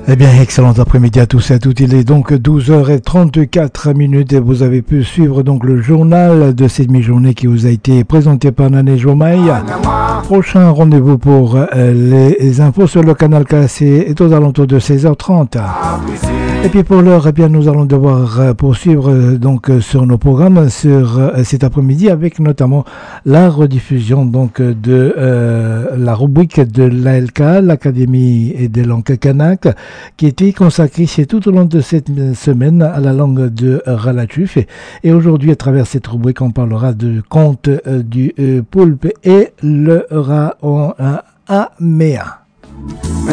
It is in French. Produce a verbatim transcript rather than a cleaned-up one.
Eh bien, excellent après-midi à tous et à toutes. Il est donc douze heures trente-quatre minutes et vous avez pu suivre donc le journal de cette mi-journée qui vous a été présenté par Nané Jomaï. Prochain rendez-vous pour euh, les infos sur le canal K C est aux alentours de seize heures trente. Et puis pour l'heure, eh bien, nous allons devoir poursuivre euh, donc sur nos programmes sur euh, cet après-midi avec notamment la rediffusion donc de euh, la rubrique de l'A L K, l'Académie des langues kanak, qui était consacrée c'est tout au long de cette semaine à la langue de Ralatuf. Et, et aujourd'hui, à travers cette rubrique, on parlera de conte euh, du euh, poulpe et le rat en Améa.